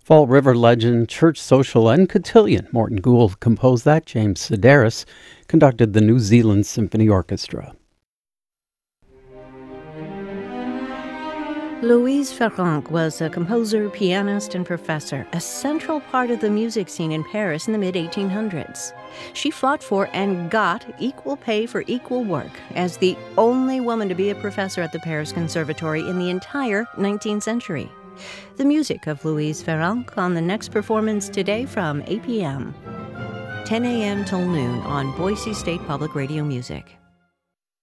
Fall River legend, church social, and cotillion Morton Gould composed that. James Sedaris conducted the New Zealand Symphony Orchestra. Louise Farrenc was a composer, pianist, and professor, a central part of the music scene in Paris in the mid-1800s. She fought for and got equal pay for equal work as the only woman to be a professor at the Paris Conservatory in the entire 19th century. The music of Louise Farrenc on the next performance today from 8 p.m. 10 a.m. till noon on Boise State Public Radio Music.